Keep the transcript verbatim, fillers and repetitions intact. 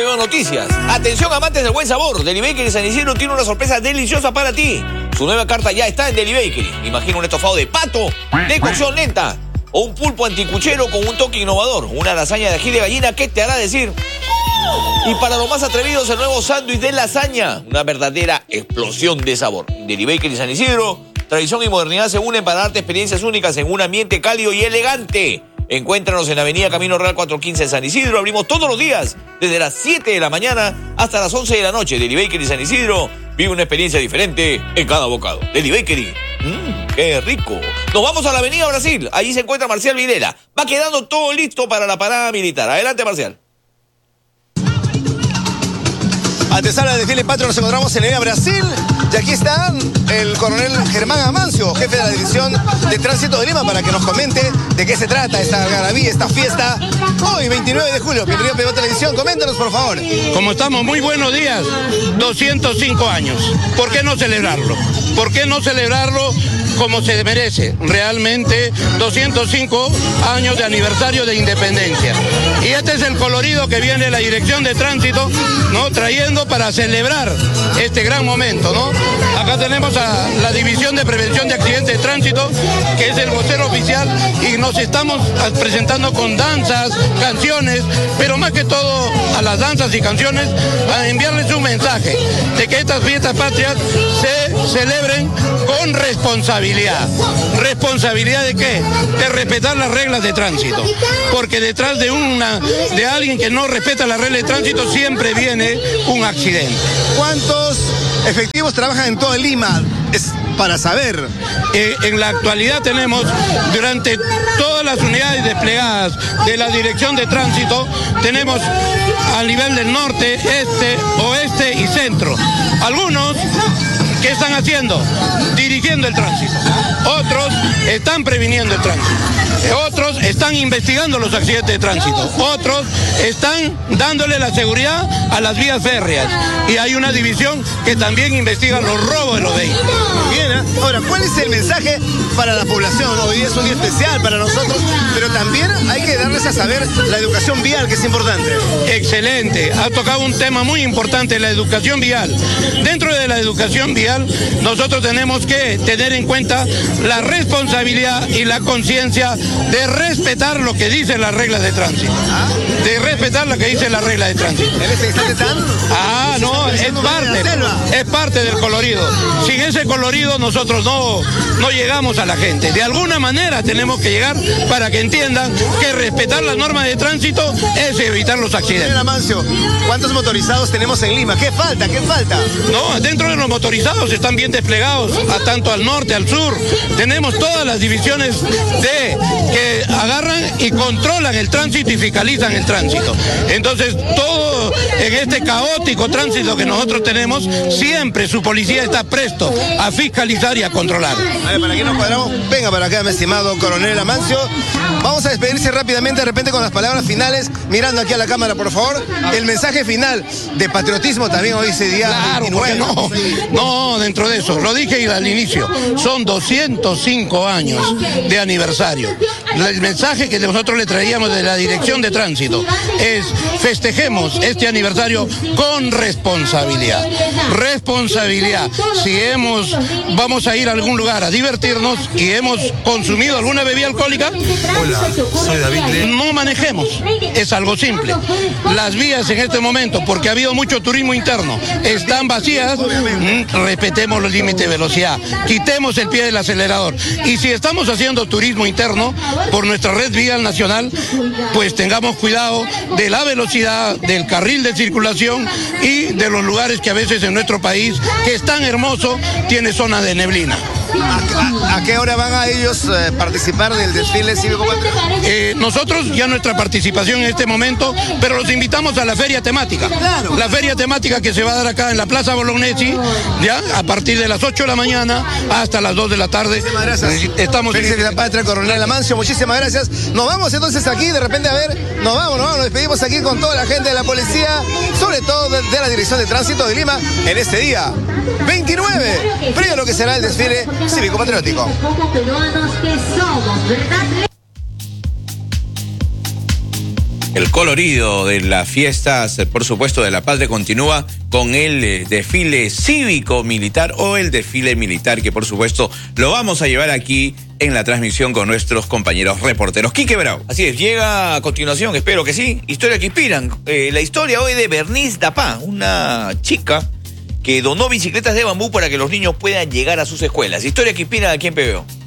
Noticias. Atención, amantes del buen sabor. Deli Bakery San Isidro tiene una sorpresa deliciosa para ti. Su nueva carta ya está en Deli Bakery. Imagina un estofado de pato de cocción lenta o un pulpo anticuchero con un toque innovador. Una lasaña de ají de gallina que te hará decir. Y para los más atrevidos, el nuevo sándwich de lasaña. Una verdadera explosión de sabor. Deli Bakery San Isidro. Tradición y modernidad se unen para darte experiencias únicas en un ambiente cálido y elegante. Encuéntranos en Avenida Camino Real cuatrocientos quince en San Isidro. Abrimos todos los días, desde las siete de la mañana hasta las once de la noche. Deli Bakery San Isidro vive una experiencia diferente en cada bocado. Deli Bakery, mmm, qué rico. Nos vamos a la Avenida Brasil. Allí se encuentra Marcial Videla. Va quedando todo listo para la parada militar. Adelante, Marcial. Antesala del desfile patrio, nos encontramos en la Avenida Brasil. Y aquí está el coronel Germán Amancio, jefe de la División de Tránsito de Lima, para que nos comente de qué se trata esta algarabía, esta fiesta. Hoy, veintinueve de julio, bienvenido a P B Televisión. Coméntanos, por favor. Como estamos, muy buenos días. doscientos cinco años. ¿Por qué no celebrarlo? ¿Por qué no celebrarlo como se merece? Realmente, doscientos cinco años de aniversario de independencia. Y este es el colorido que viene la Dirección de Tránsito, ¿no?, trayendo para celebrar este gran momento, ¿no? Acá tenemos a la División de Prevención de Accidentes de Tránsito, que es el vocero oficial, y nos estamos presentando con danzas, canciones, pero más que todo a las danzas y canciones, a enviarles un mensaje de que estas fiestas patrias se celebren con responsabilidad. ¿Responsabilidad de qué? De respetar las reglas de tránsito. Porque detrás de una de alguien que no respeta las reglas de tránsito siempre viene un accidente. ¿Cuántos efectivos trabajan en todo Lima? Es para saber. Eh, en la actualidad tenemos, durante todas las unidades desplegadas de la Dirección de Tránsito, tenemos a nivel del norte, este, oeste y centro. Algunos, ¿qué están haciendo? Dirigiendo el tránsito. Otros están previniendo el tránsito. Otros están investigando los accidentes de tránsito. Otros están dándole la seguridad a las vías férreas. Y hay una división que también investiga los robos de los vehículos. Bien, ¿eh? Ahora, ¿cuál es el mensaje para la población? Hoy día es un día especial para nosotros, pero también hay que darles a saber la educación vial, que es importante. Excelente. Ha tocado un tema muy importante, la educación vial. Dentro de la educación vial, nosotros tenemos que tener en cuenta la responsabilidad y la conciencia de respetar lo que dicen las reglas de tránsito. De respetar lo que dicen las reglas de tránsito. ¿En ese instante están? Ah, no, es parte, es parte del colorido. Sin ese colorido nosotros no, no llegamos a la gente. De alguna manera tenemos que llegar para que entiendan que respetar las normas de tránsito es evitar los accidentes. Señor Amancio, ¿cuántos motorizados tenemos en Lima? ¿Qué falta? ¿Qué falta? No, dentro de los motorizados están bien desplegados, a tanto al norte, al sur. Tenemos todas las divisiones de que agarran y controlan el tránsito y fiscalizan el tránsito. Entonces, todo en este caótico tránsito que nosotros tenemos, siempre su policía está presto a fiscalizar y a controlar. A ver, para que nos cuadramos, venga para acá, mi estimado coronel Amancio. Vamos a despedirse rápidamente, de repente con las palabras finales, mirando aquí a la cámara, por favor. El mensaje final de patriotismo también hoy ese día. Claro, porque no, no, dentro de eso, lo dije al inicio, son doscientos cinco años de aniversario. El mensaje que nosotros le traíamos de la Dirección de Tránsito es: festejemos este aniversario con responsabilidad. Responsabilidad. Si hemos, vamos a ir a algún lugar a divertirnos y hemos consumido alguna bebida alcohólica, hola, soy David Le. no manejemos. Es algo simple. Las vías en este momento, porque ha habido mucho turismo interno, están vacías. Respetemos los límites de velocidad. Quitemos el pie del acelerador. Y si estamos haciendo turismo interno por nuestra red vial nacional, pues tengamos cuidado de la velocidad, del carril de circulación y de los lugares que a veces en nuestro país, que es tan hermoso, tiene zona de neblina. ¿A, a, a qué hora van a ellos eh, participar del desfile cívico-patriótico? Eh, nosotros ya nuestra participación en este momento, pero los invitamos a la feria temática. Claro. La feria temática que se va a dar acá en la Plaza Bolognesi, ya a partir de las ocho de la mañana hasta las dos de la tarde. Muchísimas gracias. Estamos Felices de la Patria, coronel Amancio, muchísimas gracias. Nos vamos entonces aquí, de repente, a ver, nos vamos, nos vamos, nos despedimos aquí con toda la gente de la policía, sobre todo de, de la Dirección de Tránsito de Lima, en este día veintinueve, previo a lo que será el desfile cívico-patriótico. El colorido de las fiestas, por supuesto, de la Patria continúa con el eh, desfile cívico-militar o el desfile militar, que por supuesto lo vamos a llevar aquí en la transmisión con nuestros compañeros reporteros. Quique Bravo. Así es, llega a continuación, espero que sí, historia que inspiran. Eh, la historia hoy de Bernice Dapá, una chica que donó bicicletas de bambú para que los niños puedan llegar a sus escuelas. Historia que inspiran aquí en P B O.